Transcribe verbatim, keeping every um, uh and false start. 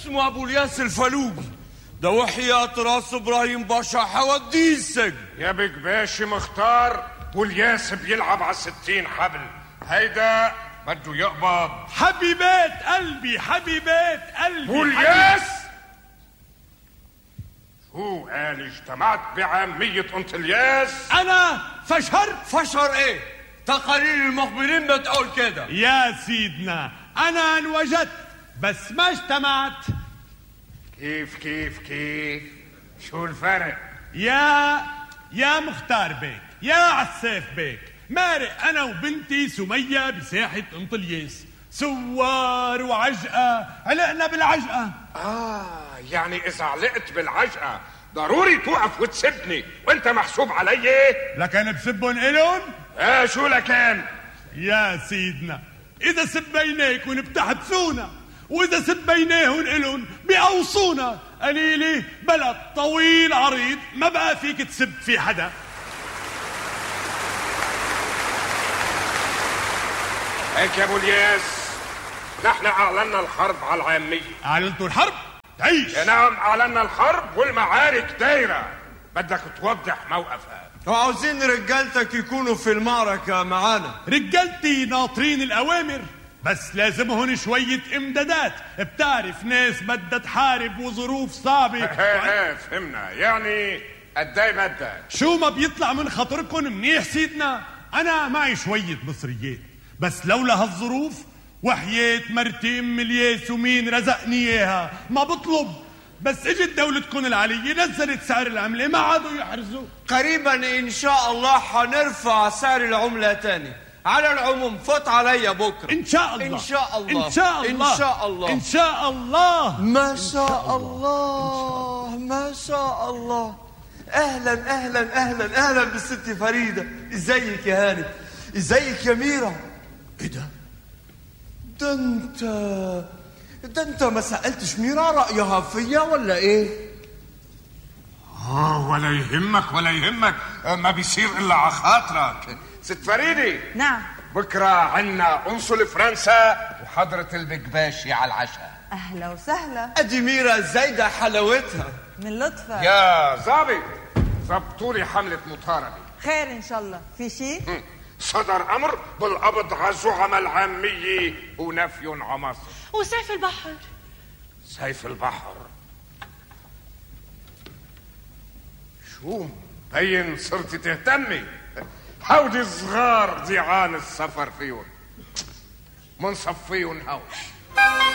اسمه ابو الياس الفلوجي، ده وحياة راس ابراهيم باشا حوديه السجن. يا بكباشي مختار، والياس بيلعب على الستين حبل، هيدا بده يقبض. حبيبات قلبي حبيبات قلبي والياس شو قال؟ اجتمعت بعامية انت الياس؟ انا فشرت. فشر ايه؟ تقارير المخبرين بتقول كده. يا سيدنا انا انوجدت بس ما اجتمعت. كيف كيف كيف؟ شو الفرق؟ يا يا مختار بيك، يا عساف بيك، مارق انا وبنتي سمية بساحة انطلياس، سوار وعجقة، علقنا بالعجقة. اه يعني اذا علقت بالعجقة ضروري توقف وتسبني، وانت محسوب علي. لكن بسبن الون؟ اه شو لكان؟ يا سيدنا اذا سبيناكن بتحبسونا، واذا سبيناهن الون بيقوصونا. قليلي بلد طويل عريض ما بقى فيك تسب في حدا. هيك يا ابو الياس، نحن اعلنا الحرب على العامية. اعلنتوا الحرب؟ تعيش. نعم اعلنا الحرب والمعارك دايرة، بدك توضح موقفها. وعاوزين رجالتك يكونوا في المعركة معانا. رجالتي ناطرين الاوامر، بس لازمهن شوية امدادات. بتعرف ناس بدها تحارب وظروف صعبة. ايه فهمنا، يعني قداي بدك؟ شو ما بيطلع من خاطركم منيح سيدنا. انا معي شوية مصريات، بس لولا هالظروف وحياة مرتي ام الياس ومين رزقني اياها ما بطلب. بس اجت دولتكم العلية نزلت سعر العملة، ما عادوا يحرزوا. قريبا ان شاء الله حنرفع سعر العملة تاني. على العموم فوت عليا بكره ان شاء الله. ان شاء الله ان شاء الله ان شاء الله ان شاء الله ما شاء الله ما شاء الله. اهلا اهلا اهلا اهلا بالست فريده. ازيك يا هاني؟ ازيك يا ميرا؟ ايه ده؟ ده انت ده انت ما سالتش ميرا رايها فيا ولا ايه؟ اه ولا يهمك ولا يهمك، ما بيصير الا على خاطرك. ست فريدي. نعم. بكره عنا قنصل فرنسا وحضرة البكباشي على العشاء. اهلا وسهلا. ادي ميرا ازاي ده حلاوتها. من لطفك يا ظابط، ظبطوا لي حملة مطاردة. خير ان شاء الله. في شيء؟ صدر امر بالقبض على زعماء العامية ونفي عن مصر. وسيف البحر؟ سيف البحر شو مبين صرتي تهتمي؟ هودي صغار ضيعان السفر فيهم، منصفيهم هوش.